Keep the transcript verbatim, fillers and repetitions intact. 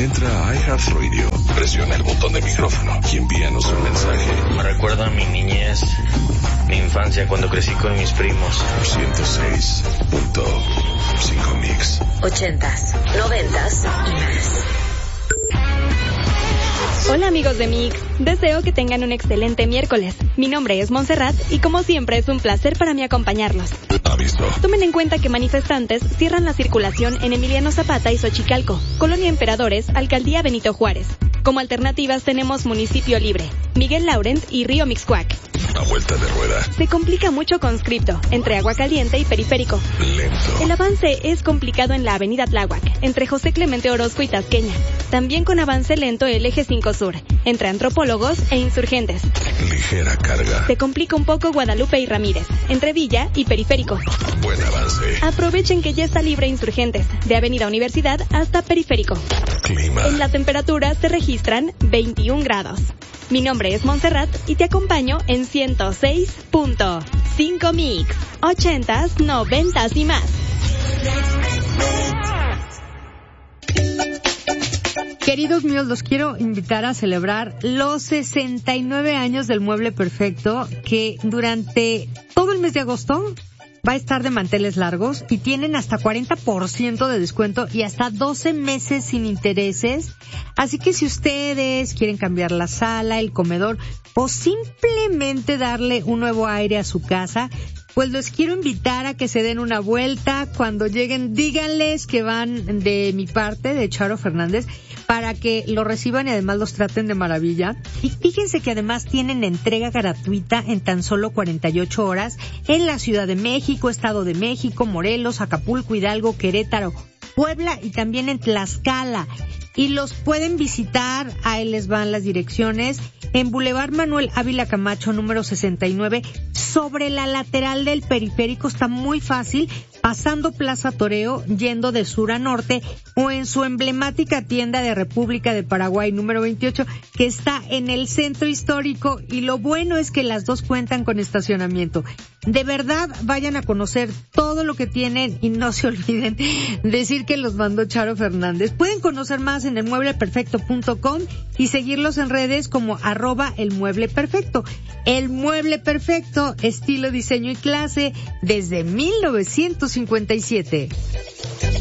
Entra a iHeartRadio, presiona el botón de micrófono y envíanos un mensaje. Me recuerda a mi niñez, mi infancia cuando crecí con mis primos. ciento seis punto cinco Mix. Ochentas, noventas y más. Hola amigos de Mix, deseo que tengan un excelente miércoles. Mi nombre es Montserrat y como siempre es un placer para mí acompañarlos. Aviso. Tomen en cuenta que manifestantes cierran la circulación en Emiliano Zapata y Xochicalco, Colonia Emperadores, Alcaldía Benito Juárez. Como alternativas tenemos Municipio Libre, Miguel Laurent y Río Mixcoac. A vuelta de rueda. Se complica mucho Conscripto, entre Aguacaliente y Periférico. Lento. El avance es complicado en la Avenida Tláhuac, entre José Clemente Orozco y Tasqueña. También con avance lento el Eje cinco Sur, entre Antropólogos e Insurgentes. Ligera carga. Se complica un poco Guadalupe y Ramírez, entre Villa y Periférico. Buen avance. Aprovechen que ya está libre Insurgentes, de Avenida Universidad hasta Periférico. Clima. En la temperatura se registran veintiún grados. Mi nombre es Montserrat y te acompaño en ciento seis punto cinco Mix. Ochentas, noventas y más. Queridos míos, los quiero invitar a celebrar los sesenta y nueve años del Mueble Perfecto, que durante todo el mes de agosto va a estar de manteles largos y tienen hasta cuarenta por ciento de descuento y hasta doce meses sin intereses. Así que si ustedes quieren cambiar la sala, el comedor o simplemente darle un nuevo aire a su casa, pues los quiero invitar a que se den una vuelta. Cuando lleguen, díganles que van de mi parte, de Charo Fernández, para que lo reciban y además los traten de maravilla. Y fíjense que además tienen entrega gratuita en tan solo cuarenta y ocho horas en la Ciudad de México, Estado de México, Morelos, Acapulco, Hidalgo, Querétaro, Puebla y también en Tlaxcala. Y los pueden visitar, ahí les van las direcciones, en Boulevard Manuel Ávila Camacho, número sesenta y nueve, sobre la lateral del Periférico. Está muy fácil, pasando Plaza Toreo, yendo de sur a norte, o en su emblemática tienda de República de Paraguay, número veintiocho, que está en el centro histórico. Y lo bueno es que las dos cuentan con estacionamiento. De verdad, vayan a conocer todo lo que tienen y no se olviden decir que los mandó Charo Fernández. Pueden conocer más en el mueble perfecto punto com y seguirlos en redes como arroba el mueble perfecto. El Mueble Perfecto, estilo, diseño y clase desde mil novecientos cincuenta y siete.